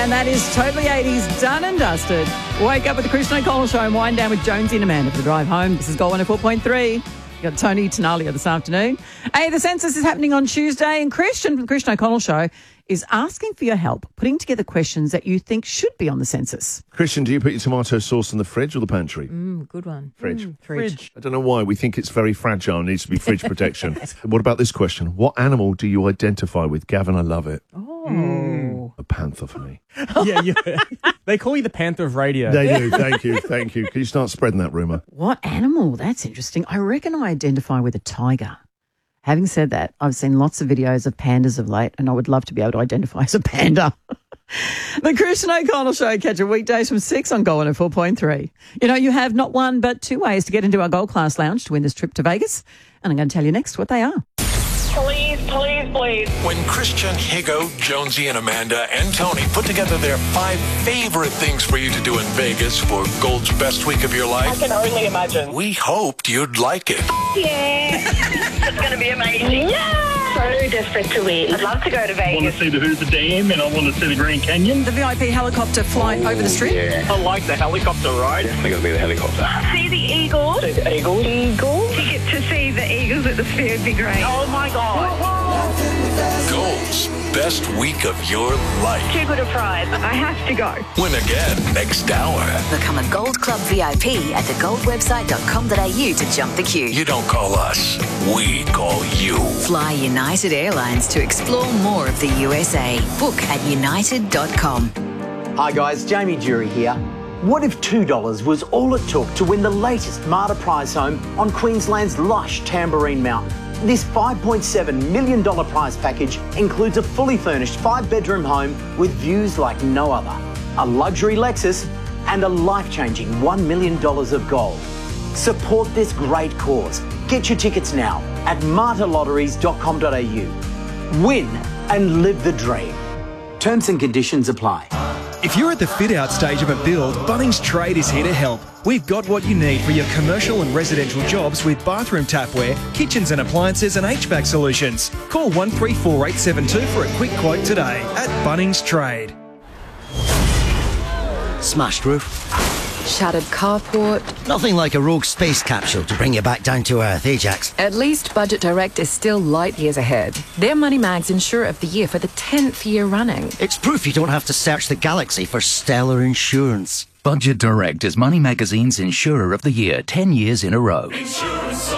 And that is totally 80s, done and dusted. Wake up with the Christian O'Connell Show and wind down with Jonesy and Amanda for the drive home. This is Gold 104.3. You got Tony Tenalia this afternoon. Hey, the census is happening on Tuesday, and Christian from the Christian O'Connell Show is asking for your help putting together questions that you think should be on the census. Christian, do you put your tomato sauce in the fridge or the pantry? Good one. Fridge. Fridge. I don't know why. We think it's very fragile and needs to be fridge protection. What about this question? What animal do you identify with? Gavin, I love it. Oh. A panther for me. Yeah. They call you the Panther of radio. They do. Thank you. Can you start spreading that rumour? What animal? That's interesting. I reckon I identify with a tiger. Having said that, I've seen lots of videos of pandas of late, and I would love to be able to identify as a panda. The Christian O'Connell Show, catch it weekdays from 6 on Gold 104.3. You know, you have not one but two ways to get into our Gold Class Lounge to win this trip to Vegas, and I'm going to tell you next what they are. Please. When Christian, Higo, Jonesy, and Amanda and Tony put together their 5 favorite things for you to do in Vegas for Gold's best week of your I life, can only imagine. we hoped you'd like it. Yeah. It's going to be amazing. Yeah. So desperate to win. I'd love to go to I want Vegas. to see the Hoover Dam and I want to see the Grand Canyon. The VIP helicopter flight over the strip. I like the helicopter ride. Definitely going to be the helicopter. See the Eagles. See the Eagles. Eagles. Ticket to see the Eagles at the Sphere would be great. Oh my God. Gold's best week of your life. Too good a prize. I have to go. Win again next hour. Become a Gold Club VIP at thegoldwebsite.com.au to jump the queue. You don't call us, we call you. Fly United Airlines to explore more of the USA. Book at united.com. Hi guys, Jamie Jury here. What if $2 was all it took to win the latest Marta prize home on Queensland's lush Tamborine Mountain? This $5.7 million prize package includes a fully furnished 5-bedroom home with views like no other, a luxury Lexus, and a life-changing $1 million of gold. Support this great cause. Get your tickets now at martalotteries.com.au. Win and live the dream. Terms and conditions apply. If you're at the fit-out stage of a build, Bunnings Trade is here to help. We've got what you need for your commercial and residential jobs with bathroom tapware, kitchens and appliances and HVAC solutions. Call 134872 for a quick quote today at Bunnings Trade. Smashed roof. Shattered carport. Nothing like a rogue space capsule to bring you back down to earth, Ajax. At least Budget Direct is still light years ahead. They're Moneymags Insurer of the Year for the 10th year running. It's proof you don't have to search the galaxy for stellar insurance. Budget Direct is Money Magazine's Insurer of the Year 10 years in a row.